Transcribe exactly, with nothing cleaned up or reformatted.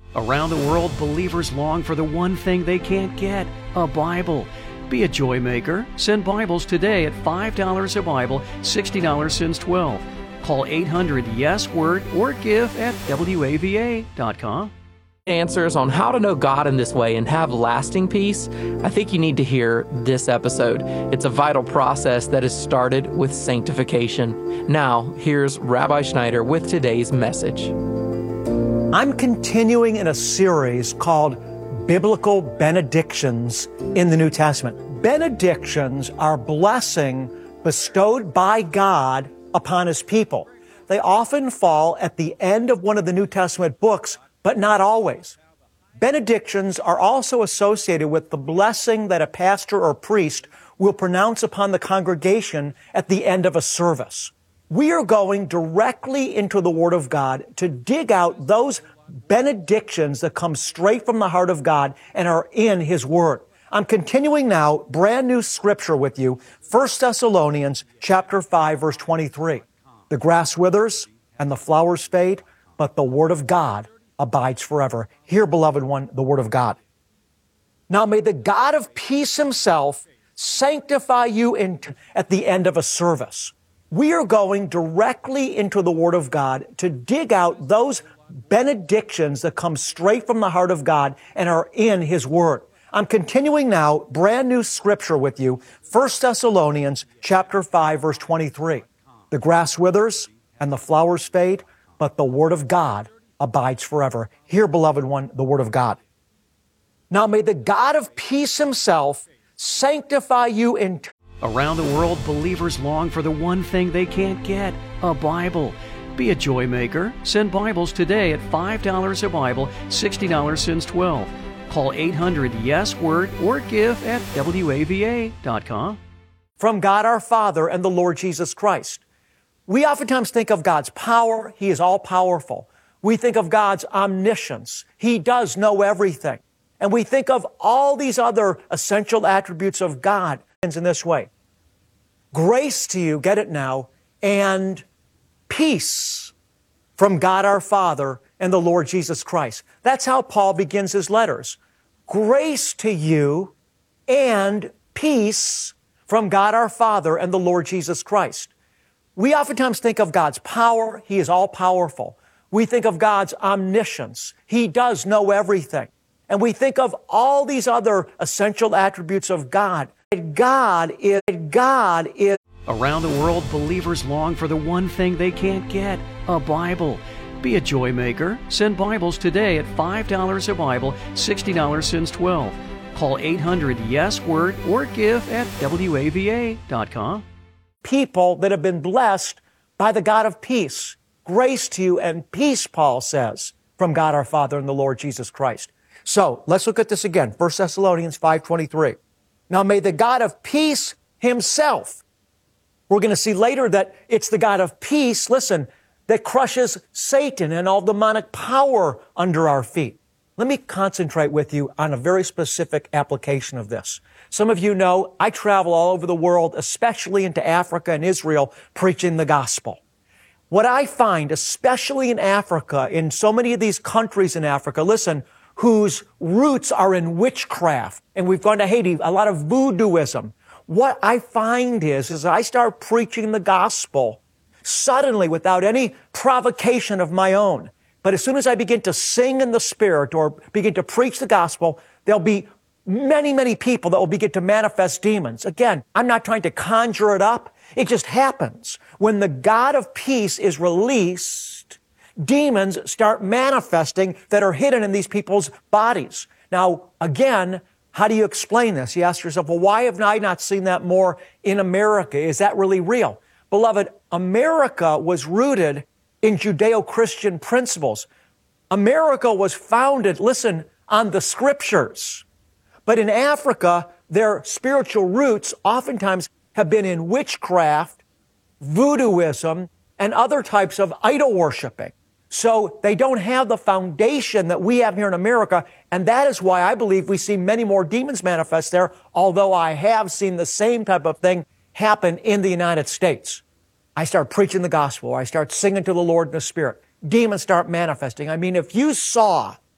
Around the world, believers long for the one thing they can't get, a Bible. Be a joy maker. Send Bibles today at five dollars a Bible, sixty dollars since twelve. Call eight hundred yes word or give at W A V A dot com. Answers on how to know God in this way and have lasting peace, I think you need to hear this episode. It's a vital process that is started with sanctification. Now, here's Rabbi Schneider with today's message. I'm continuing in a series called Biblical Benedictions in the New Testament. Benedictions are blessing bestowed by God upon His people. They often fall at the end of one of the New Testament books, but not always. Benedictions are also associated with the blessing that a pastor or priest will pronounce upon the congregation at the end of a service. We are going directly into the Word of God to dig out those benedictions that come straight from the heart of God and are in His Word. I'm continuing now, brand new scripture with you, First Thessalonians chapter five, verse twenty-three. The grass withers and the flowers fade, but the Word of God abides forever. Hear, beloved one, the Word of God. Now may the God of peace Himself sanctify you in, at the end of a service. We are going directly into the Word of God to dig out those benedictions that come straight from the heart of God and are in His Word. I'm continuing now, brand new scripture with you, First Thessalonians chapter five, verse twenty-three. The grass withers and the flowers fade, but the Word of God abides forever. Hear, beloved one, the Word of God. Now may the God of peace Himself sanctify you in... Around the world, believers long for the one thing they can't get, a Bible. Be a joy maker. Send Bibles today at five dollars a Bible, sixty dollars since twelve. Call eight hundred yes word or give at W A V A dot com. From God our Father and the Lord Jesus Christ. We oftentimes think of God's power. He is all-powerful. We think of God's omniscience. He does know everything. And we think of all these other essential attributes of God in this way. Grace to you, get it now, and peace from God our Father and the Lord Jesus Christ. That's how Paul begins his letters. Grace to you and peace from God our Father and the Lord Jesus Christ. We oftentimes think of God's power. He is all-powerful. We think of God's omniscience. He does know everything. And we think of all these other essential attributes of God. God is, God is. Around the world, believers long for the one thing they can't get, a Bible. Be a joy maker. Send Bibles today at five dollars a Bible, sixty dollars since twelve. Call eight hundred yes word or give at W A V A dot com. People that have been blessed by the God of peace. Grace to you and peace, Paul says, from God our Father and the Lord Jesus Christ. So let's look at this again. First Thessalonians five twenty-three. Now may the God of peace Himself. We're going to see later that it's the God of peace, listen, that crushes Satan and all demonic power under our feet. Let me concentrate with you on a very specific application of this. Some of you know I travel all over the world, especially into Africa and Israel, preaching the gospel. What I find, especially in Africa, in so many of these countries in Africa, listen, whose roots are in witchcraft, and we've gone to Haiti, a lot of voodooism. What I find is, as I start preaching the gospel, suddenly, without any provocation of my own, but as soon as I begin to sing in the Spirit or begin to preach the gospel, there'll be many, many people that will begin to manifest demons. Again, I'm not trying to conjure it up. It just happens. When the God of peace is released, demons start manifesting that are hidden in these people's bodies. Now, again, how do you explain this? You ask yourself, well, why have I not seen that more in America? Is that really real? Beloved, America was rooted in Judeo-Christian principles. America was founded, listen, on the Scriptures. But in Africa, their spiritual roots oftentimes have been in witchcraft, voodooism, and other types of idol worshiping. So they don't have the foundation that we have here in America, and that is why I believe we see many more demons manifest there, although I have seen the same type of thing happen in the United States. I start preaching the gospel, or I start singing to the Lord in the Spirit. Demons start manifesting. I mean, if you saw